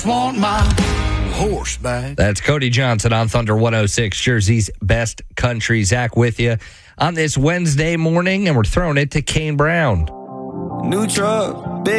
Want my horse back. That's Cody Johnson on Thunder 106, Jersey's best country. Zach with you on this Wednesday morning, and we're throwing it to Kane Brown. New truck, big